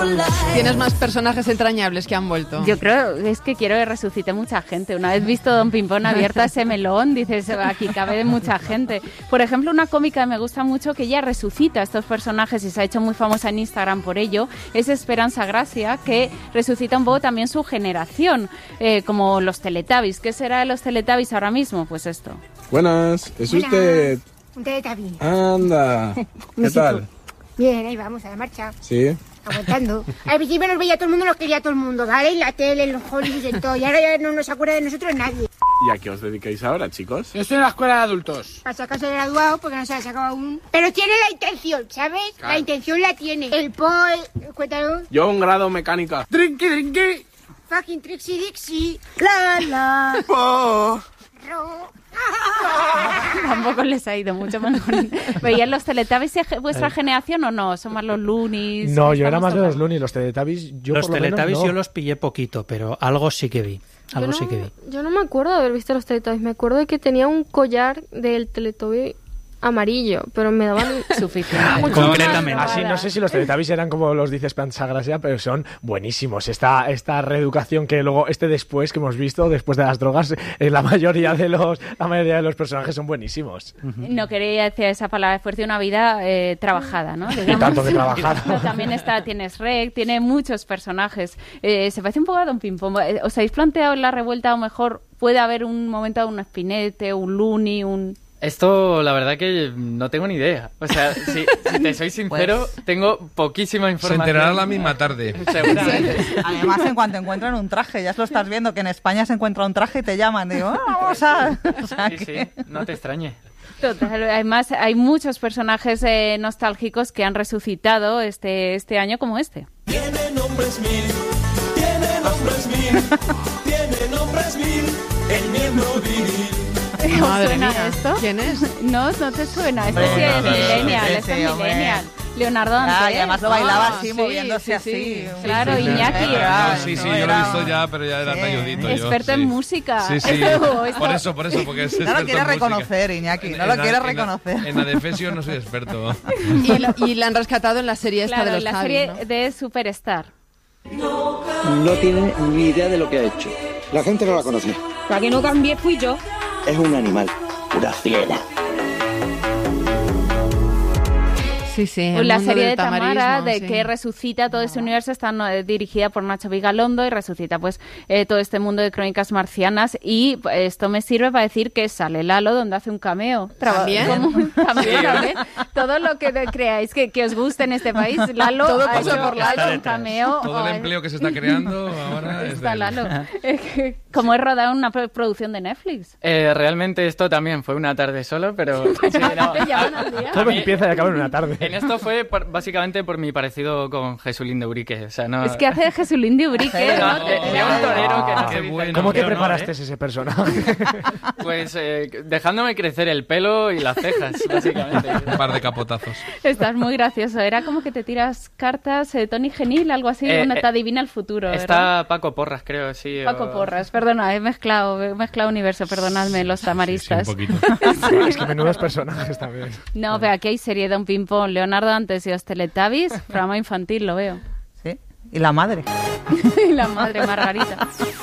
Tienes más personajes entrañables que han vuelto. Yo creo, es que quiero que resucite mucha gente. Una vez visto Don Pimpón abierta ese melón, dices, aquí cabe mucha gente. Por ejemplo, una cómica que me gusta mucho, que ella resucita a estos personajes y se ha hecho muy famosa en Instagram por ello, es Esperanza Gracia, que resucita un poco también su generación, como los Teletubbies. ¿Qué será de los Teletubbies ahora mismo? Pues esto. Buenas, ¿es usted? Un Teletubby. Anda, ¿qué tal? Bien, ahí vamos, a la marcha. Sí. Aguantando. Al principio nos veía todo el mundo, nos quería todo el mundo, ¿vale? En la tele, en los Hollywood, en todo. Y ahora ya no nos acuerda de nosotros nadie. ¿Y a qué os dedicáis ahora, chicos? Yo estoy en la escuela de adultos. Para sacarse de graduado, porque no se ha sacado aún. Pero tiene la intención, ¿sabes? Claro. La intención la tiene. El cuéntalo. Yo un grado mecánica. Drinky, drinky. Fucking Trixie Dixie. La, la. Oh. Ro. Tampoco les ha ido mucho mejor. ¿Veían los Teletubbies vuestra generación o no? ¿Son más los Loonies? No, yo era más de los Loonies. Los Teletubbies, Los por lo Teletubbies menos, no. yo los pillé poquito, pero algo sí que vi. Yo no me acuerdo de haber visto los Teletubbies. Me acuerdo de que tenía un collar del Teletubby amarillo, pero me daban suficiente. Concretamente. Así no sé si los Teletubbies eran como los dice Esperanza Gracia, pero son buenísimos. Esta reeducación que luego, después que hemos visto, después de las drogas, la mayoría de los personajes son buenísimos. No quería decir esa palabra esfuerzo, una vida trabajada, ¿no? Y tanto que trabajada. Pero también tienes Rec, tiene muchos personajes. Se parece un poco a Don Pimpón. ¿Os habéis planteado en la revuelta, o mejor puede haber un momento de un Spinete, un Looney, un... Esto, la verdad que no tengo ni idea. O sea, si te soy sincero, tengo poquísima información. Se enterarán la misma tarde. Seguramente. Además, en cuanto encuentran un traje, ya lo estás viendo, que en España se encuentra un traje y te llaman. Digo, vamos a... O sea, Sí, no te extrañe. Total, además hay muchos personajes nostálgicos que han resucitado este año como este. Tiene nombres mil, tiene nombres mil, el miembro viril. Madre ¿Suena mía. esto? ¿Quién es? No te suena. Este Hombre, es no, Millennial, sí, este es hombre. Millennial. Leonardo Dantes. y además lo bailaba así, sí, moviéndose sí, así. Claro, Iñaki. Sí, yo lo he visto ya, pero ya era talludito. Experto en música. Sí. Esto- Por eso, porque es No experto lo quiere en reconocer, música. Iñaki, no lo quiere reconocer. En Adefesio no soy experto. Y la han rescatado en la serie esta Claro, de los la Javis, serie ¿no? de Superstar. No tiene ni idea de lo que ha hecho. La gente no la conoce. La que no cambié fui yo. Es un animal, una fiera. Sí, el La mundo serie del de Tamara, tamarismo, de sí. que resucita todo ese universo, está dirigida por Nacho Vigalondo y resucita pues todo este mundo de crónicas marcianas. Y esto me sirve para decir que sale Lalo, donde hace un cameo. ¿También? También. Todo lo que creáis que os guste en este país, Lalo Todo ha pasa hecho por Lalo. un cameo. Todo el empleo que se está creando ahora es Está de él. Lalo. Como es rodar una producción de Netflix. Realmente esto también fue una tarde solo, pero... sí, no. Te llaman al día. Todo empieza y acaba en una tarde. En esto fue básicamente por mi parecido con Jesulín de Ubrique. O sea, no... Es que hace Jesulín de Ubrique, ¿no? No, tenía un torero que no se qué dice. bueno. ¿Cómo te Qué honor, preparaste ese personaje? Pues dejándome crecer el pelo y las cejas, básicamente. Un par de capotazos. Estás muy gracioso. Era como que te tiras cartas Tony Genil, algo así, donde te adivina el futuro, ¿verdad? Está Paco Porras, creo, sí. Paco Porras, perdona, he mezclado universo, perdonadme los tamaristas. Sí, un poquito. Es que menudos personajes también. No, pero aquí hay serie de Don Pimpón, Leonardo Dantes y los Teletubbies, programa infantil, lo veo. Sí, y la madre. Y la madre Margarita.